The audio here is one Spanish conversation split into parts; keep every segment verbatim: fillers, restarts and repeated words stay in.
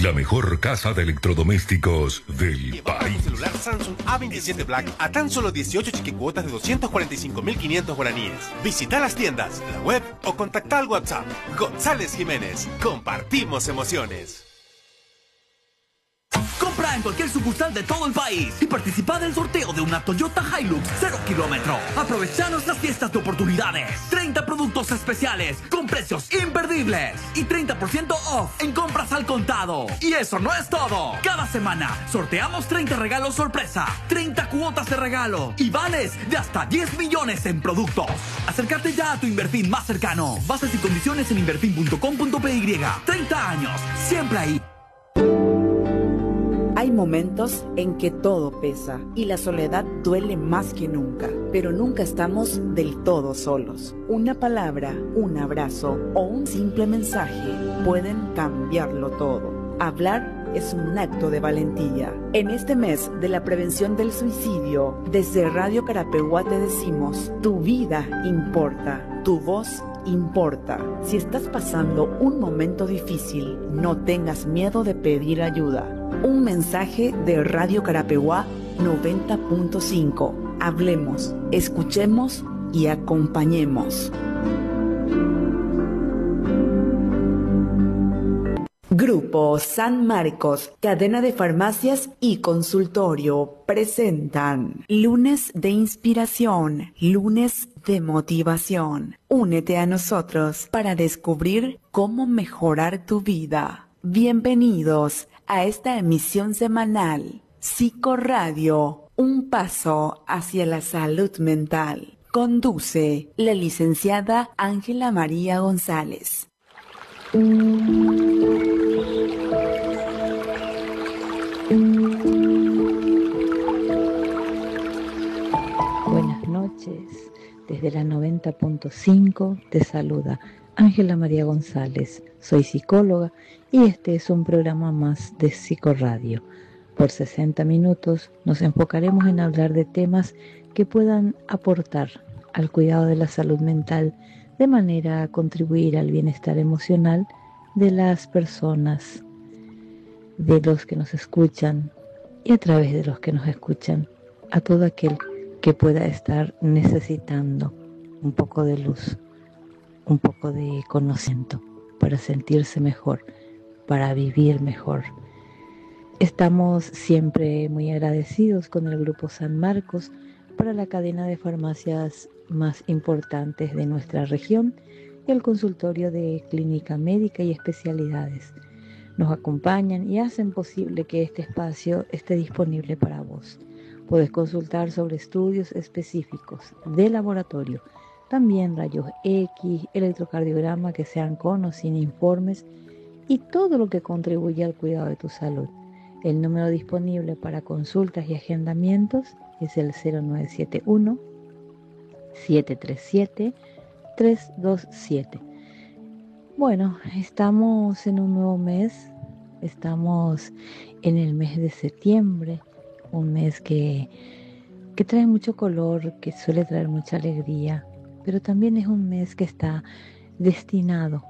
La mejor casa de electrodomésticos del Llevamos país. tu celular Samsung A veintisiete Black a tan solo dieciocho chiquicuotas de doscientos cuarenta y cinco mil quinientos guaraníes. Visita las tiendas, la web o contacta al WhatsApp. González Jiménez. Compartimos emociones. Compra en cualquier sucursal de todo el país y participa del sorteo de una Toyota Hilux cero kilómetro. Aprovecha nuestras fiestas de oportunidades. treinta productos especiales con precios imperdibles y treinta por ciento off en compras al contado. Y eso no es todo. Cada semana sorteamos treinta regalos sorpresa, treinta cuotas de regalo y vales de hasta diez millones en productos. Acércate ya a tu Inverfin más cercano. Bases y condiciones en inverfin punto com punto p y. treinta años, siempre ahí. Hay momentos en que todo pesa y la soledad duele más que nunca, pero nunca estamos del todo solos. Una palabra, un abrazo o un simple mensaje pueden cambiarlo todo. Hablar es un acto de valentía. En este mes de la prevención del suicidio, desde Radio Carapeguá te decimos, tu vida importa, tu voz importa. Si estás pasando un momento difícil, no tengas miedo de pedir ayuda. Un mensaje de Radio Carapeguá noventa punto cinco. Hablemos, escuchemos y acompañemos. Grupo San Marcos, cadena de farmacias y consultorio, presentan Lunes de Inspiración, Lunes de Motivación. Únete a nosotros para descubrir cómo mejorar tu vida. Bienvenidos a esta emisión semanal. Psicoradio, un paso hacia la salud mental. Conduce la licenciada Ángela María González. Buenas noches, desde la noventa punto cinco te saluda Ángela María González, soy psicóloga y este es un programa más de Psicoradio. Por sesenta minutos nos enfocaremos en hablar de temas que puedan aportar al cuidado de la salud mental de manera a contribuir al bienestar emocional de las personas, de los que nos escuchan y a través de los que nos escuchan, a todo aquel que pueda estar necesitando un poco de luz, un poco de conocimiento para sentirse mejor, para vivir mejor. Estamos siempre muy agradecidos con el Grupo San Marcos para la cadena de farmacias más importantes de nuestra región y el consultorio de clínica médica y especialidades. Nos acompañan y hacen posible que este espacio esté disponible para vos. Puedes consultar sobre estudios específicos de laboratorio, también rayos X, electrocardiograma que sean con o sin informes y todo lo que contribuye al cuidado de tu salud. El número disponible para consultas y agendamientos es el cero nueve siete uno, siete tres siete, tres dos siete. Bueno, estamos en un nuevo mes, estamos en el mes de septiembre, un mes que, que trae mucho color, que suele traer mucha alegría, pero también es un mes que está destinado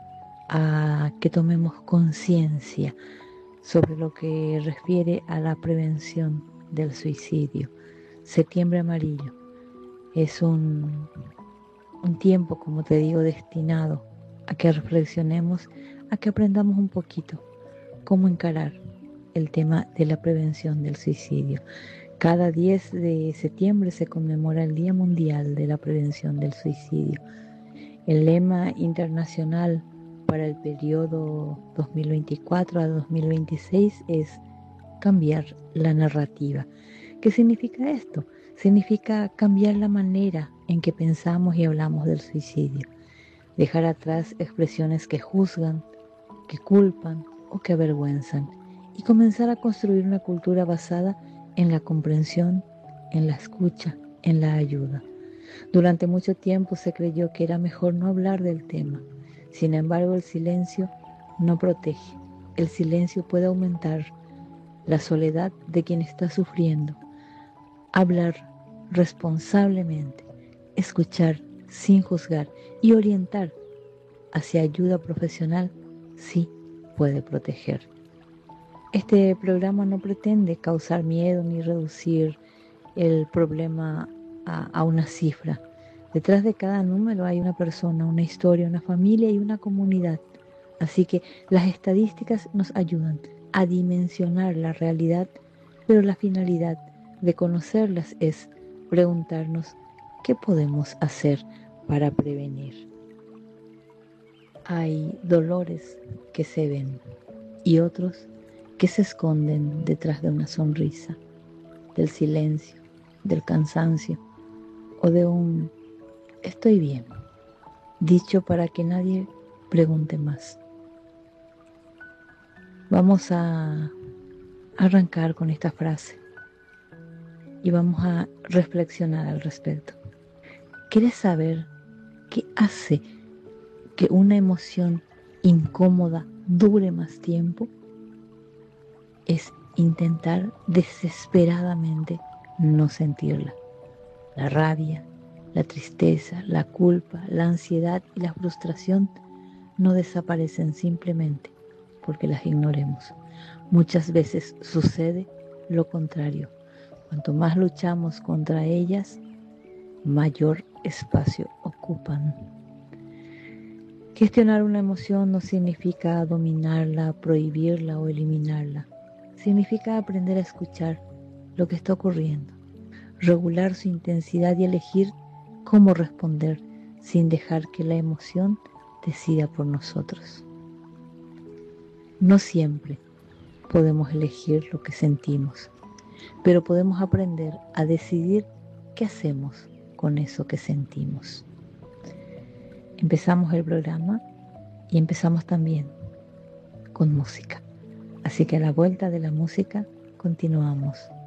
a que tomemos conciencia sobre lo que refiere a la prevención del suicidio. Septiembre amarillo es un, un tiempo, como te digo, destinado a que reflexionemos, a que aprendamos un poquito cómo encarar el tema de la prevención del suicidio. Cada diez de septiembre se conmemora el Día Mundial de la Prevención del Suicidio. El lema internacional para el periodo dos mil veinticuatro a dos mil veintiséis es cambiar la narrativa. ¿Qué significa esto? Significa cambiar la manera en que pensamos y hablamos del suicidio. Dejar atrás expresiones que juzgan, que culpan o que avergüenzan y comenzar a construir una cultura basada en la comprensión, en la escucha, en la ayuda. Durante mucho tiempo se creyó que era mejor no hablar del tema. Sin embargo, el silencio no protege. El silencio puede aumentar la soledad de quien está sufriendo. Hablar responsablemente, escuchar sin juzgar y orientar hacia ayuda profesional sí puede proteger. Este programa no pretende causar miedo ni reducir el problema a, a una cifra. Detrás de cada número hay una persona, una historia, una familia y una comunidad. Así que las estadísticas nos ayudan a dimensionar la realidad, pero la finalidad de conocerlas es preguntarnos qué podemos hacer para prevenir. Hay dolores que se ven y otros que se esconden detrás de una sonrisa, del silencio, del cansancio o de un estoy bien, dicho para que nadie pregunte más. Vamos a arrancar con esta frase y vamos a reflexionar al respecto. ¿Quieres saber qué hace que una emoción incómoda dure más tiempo? Es intentar desesperadamente no sentirla. La rabia, la tristeza, la culpa, la ansiedad y la frustración no desaparecen simplemente porque las ignoremos. Muchas veces sucede lo contrario. Cuanto más luchamos contra ellas, mayor espacio ocupan. Gestionar una emoción no significa dominarla, prohibirla o eliminarla. Significa aprender a escuchar lo que está ocurriendo, regular su intensidad y elegir cómo responder sin dejar que la emoción decida por nosotros. No siempre podemos elegir lo que sentimos, pero podemos aprender a decidir qué hacemos con eso que sentimos. Empezamos el programa y empezamos también con música. Así que a la vuelta de la música continuamos.